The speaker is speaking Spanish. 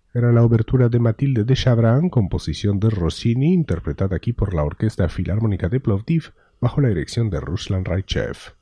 Era la obertura de Matilde de Chabrán, composición de Rossini, interpretada aquí por la Orquesta Filarmónica de Plovdiv, bajo la dirección de Ruslan Raichev.